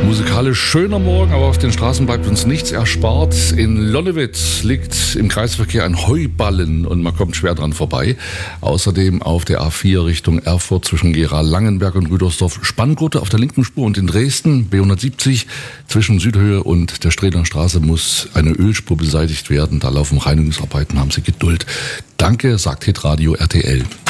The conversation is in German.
Musikalisch schöner Morgen, aber auf den Straßen bleibt uns nichts erspart. In Lonnewitz liegt im Kreisverkehr ein Heuballen und man kommt schwer dran vorbei. Außerdem auf der A4 Richtung Erfurt zwischen Gera-Langenberg und Rüdersdorf Spanngurte auf der linken Spur und in Dresden B170 zwischen Südhöhe und der Strelanstraße muss eine Ölspur beseitigt werden. Da laufen Reinigungsarbeiten, haben Sie Geduld. Danke, sagt Hitradio RTL.